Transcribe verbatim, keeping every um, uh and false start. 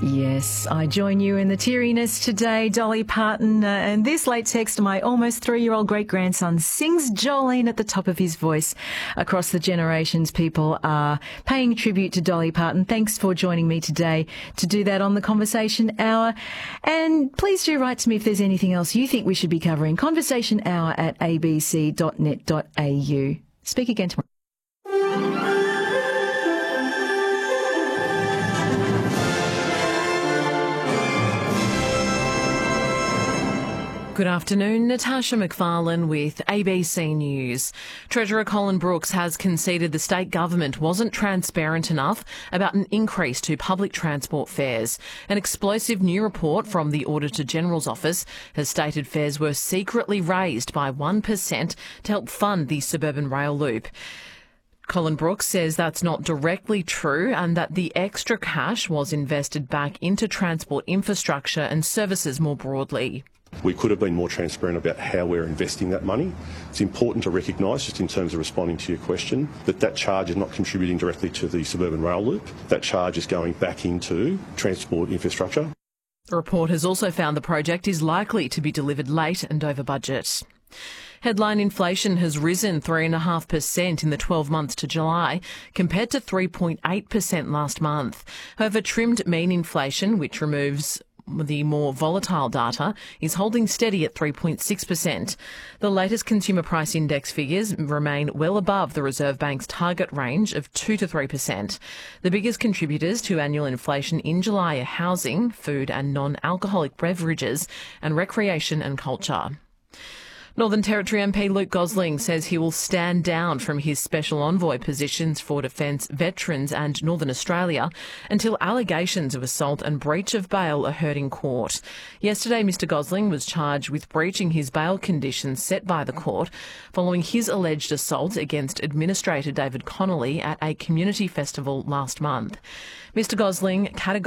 Yes, I join you in the teariness today, Dolly Parton. Uh, and this late text, my almost three-year-old great-grandson sings Jolene at the top of his voice. Across the generations, people are paying tribute to Dolly Parton. Thanks for joining me today to do that on the Conversation Hour. And please do write to me if there's anything else you think we should be covering. Conversation Hour at a b c dot net dot a u. Speak again tomorrow. Good afternoon, Natasha McFarlane with A B C News. Treasurer Colin Brooks has conceded the state government wasn't transparent enough about an increase to public transport fares. An explosive new report from the Auditor-General's office has stated fares were secretly raised by one percent to help fund the suburban rail loop. Colin Brooks says that's not directly true and that the extra cash was invested back into transport infrastructure and services more broadly. We could have been more transparent about how we're investing that money. It's important to recognise, just in terms of responding to your question, that that charge is not contributing directly to the suburban rail loop. That charge is going back into transport infrastructure. The report has also found the project is likely to be delivered late and over budget. Headline inflation has risen three point five percent in the twelve months to July, compared to three point eight percent last month. However, trimmed mean inflation, which removes the more volatile data, is holding steady at three point six percent. The latest consumer price index figures remain well above the Reserve Bank's target range of two to three percent. The biggest contributors to annual inflation in July are housing, food and non-alcoholic beverages, and recreation and culture. Northern Territory M P Luke Gosling says he will stand down from his special envoy positions for defence, veterans and Northern Australia until allegations of assault and breach of bail are heard in court. Yesterday, Mr Gosling was charged with breaching his bail conditions set by the court following his alleged assault against Administrator David Connolly at a community festival last month. Mr Gosling categorically